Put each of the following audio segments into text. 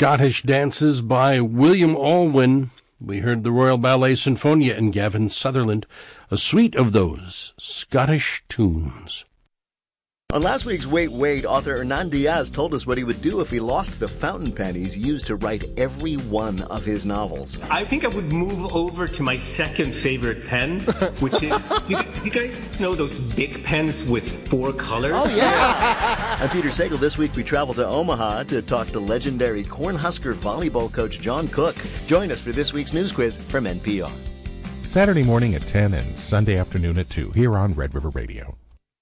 Scottish dances by William Alwyn. We heard the Royal Ballet Sinfonia and Gavin Sutherland, a suite of those Scottish tunes. On last week's Wait, Wait, author Hernan Diaz told us what he would do if he lost the fountain pen he's used to write every one of his novels. I think I would move over to my second favorite pen, which is, you guys know those big pens with 4 colors? Oh, yeah! I'm Peter Sagal. This week we travel to Omaha to talk to legendary Cornhusker volleyball coach John Cook. Join us for this week's news quiz from NPR. Saturday morning at 10 and Sunday afternoon at 2 here on Red River Radio.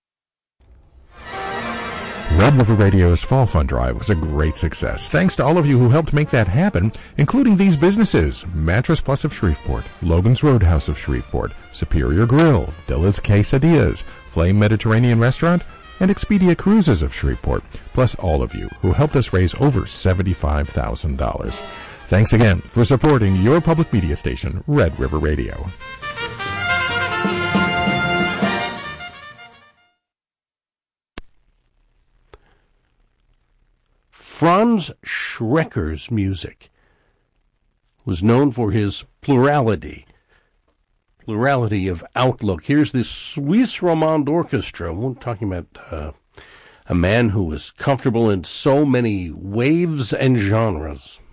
Red River Radio's Fall Fund Drive was a great success. Thanks to all of you who helped make that happen, including these businesses: Mattress Plus of Shreveport, Logan's Roadhouse of Shreveport, Superior Grill, Dilla's Quesadillas, Flame Mediterranean Restaurant, and Expedia Cruises of Shreveport, plus all of you who helped us raise over $75,000. Thanks again for supporting your public media station, Red River Radio. Franz Schrecker's music was known for his plurality of outlook. Here's this Swiss Romande Orchestra. We're talking about a man who was comfortable in so many waves and genres.